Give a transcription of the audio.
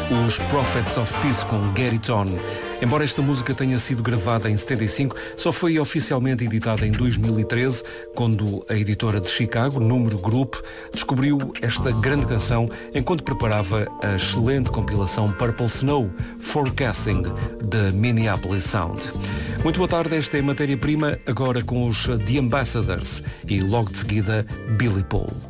os Prophets of Peace com Get It On. Embora esta música tenha sido gravada em 75, só foi oficialmente editada em 2013, quando a editora de Chicago, Número Group, descobriu esta grande canção enquanto preparava a excelente compilação Purple Snow, Forecasting, da Minneapolis Sound. Muito boa tarde, esta é a matéria-prima, agora com os The Ambassadors e logo de seguida Billy Paul.